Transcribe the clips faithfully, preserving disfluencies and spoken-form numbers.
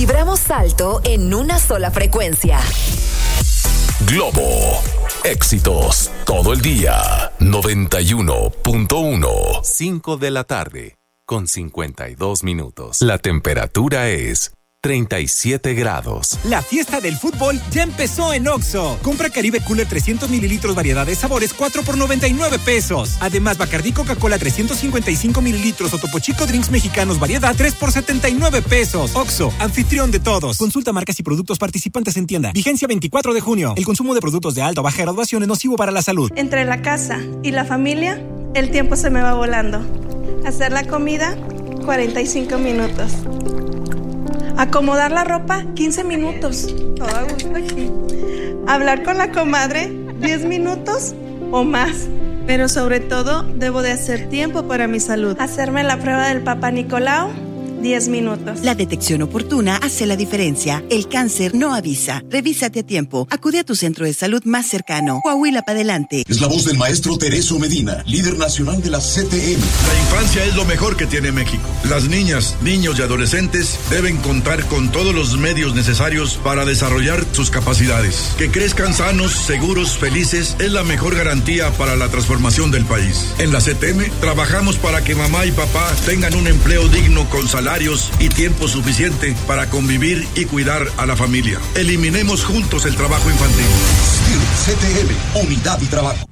Vibramos alto en una sola frecuencia. Globo. Éxitos todo el día. noventa y uno punto uno. cinco de la tarde con cincuenta y dos minutos. La temperatura es treinta y siete grados. La fiesta del fútbol ya empezó en Oxxo. Compra Caribe Cooler trescientos mililitros variedad de sabores cuatro por noventa y nueve pesos. Además, Bacardí Coca-Cola trescientos cincuenta y cinco mililitros o Topo Chico Drinks Mexicanos variedad tres por setenta y nueve pesos. Oxxo, anfitrión de todos. Consulta marcas y productos participantes en tienda. Vigencia veinticuatro de junio. El consumo de productos de alta o baja graduación es nocivo para la salud. Entre la casa y la familia, el tiempo se me va volando. Hacer la comida, cuarenta y cinco minutos. Acomodar la ropa, quince minutos. Todo a gusto aquí. Hablar con la comadre, diez minutos o más. Pero sobre todo, debo de hacer tiempo para mi salud. Hacerme la prueba del Papá Nicolau, diez minutos. La detección oportuna hace la diferencia. El cáncer no avisa. Revísate a tiempo. Acude a tu centro de salud más cercano. Coahuila para adelante. Es la voz del maestro Tereso Medina, líder nacional de la C T M. La infancia es lo mejor que tiene México. Las niñas, niños y adolescentes deben contar con todos los medios necesarios para desarrollar sus capacidades. Que crezcan sanos, seguros, felices es la mejor garantía para la transformación del país. En la C T M trabajamos para que mamá y papá tengan un empleo digno con salario y tiempo suficiente para convivir y cuidar a la familia. Eliminemos juntos el trabajo infantil. C T M, Unidad y Trabajo.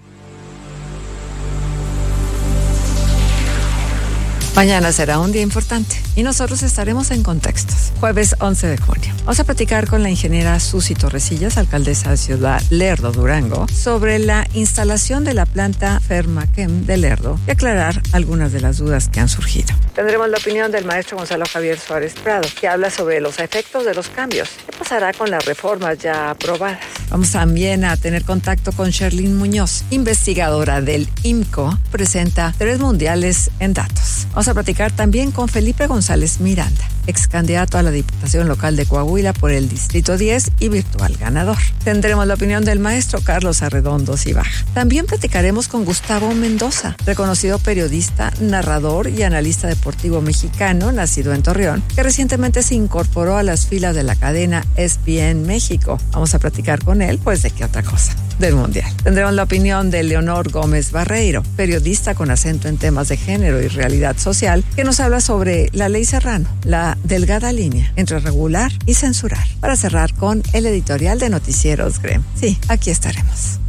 Mañana será un día importante y nosotros estaremos en Contextos. Jueves once de junio. Vamos a platicar con la ingeniera Susi Torrecillas, alcaldesa de Ciudad Lerdo, Durango, sobre la instalación de la planta Fermachem de Lerdo y aclarar algunas de las dudas que han surgido. Tendremos la opinión del maestro Gonzalo Javier Suárez Prado, que habla sobre los efectos de los cambios. ¿Qué pasará con las reformas ya aprobadas? Vamos también a tener contacto con Sherlyn Muñoz, investigadora del I M C O, presenta tres mundiales en datos. Vamos a platicar también con Felipe González Miranda, ex candidato a la Diputación Local de Coahuila por el Distrito diez y virtual ganador. Tendremos la opinión del maestro Carlos Arredondo Cibaja. También platicaremos con Gustavo Mendoza, reconocido periodista, narrador y analista deportivo mexicano, nacido en Torreón, que recientemente se incorporó a las filas de la cadena E S P N México. Vamos a platicar con él, pues, ¿de qué otra cosa? Del Mundial. Tendremos la opinión de Leonor Gómez Barreiro, periodista con acento en temas de género y realidad social, que nos habla sobre la ley Serrano, la delgada línea entre regular y censurar. Para cerrar con el editorial de Noticieros Grem. Sí, aquí estaremos.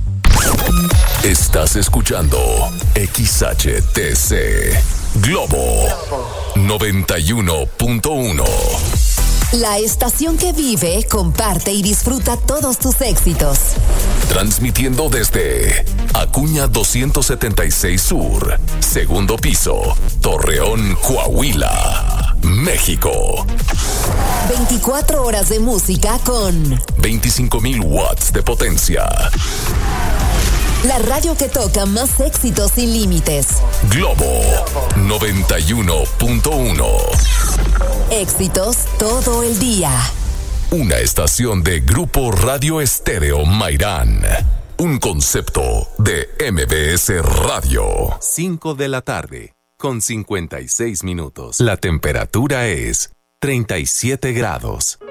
Estás escuchando X H T C Globo noventa y uno punto uno. La estación que vive, comparte y disfruta todos tus éxitos. Transmitiendo desde Acuña doscientos setenta y seis Sur, segundo piso, Torreón, Coahuila, México. veinticuatro horas de música con veinticinco mil watts de potencia. La radio que toca más éxitos sin límites. Globo noventa y uno punto uno. Éxitos todo el día. Una estación de Grupo Radio Estéreo Mairán. Un concepto de M B S Radio. cinco de la tarde con cincuenta y seis minutos. La temperatura es treinta y siete grados.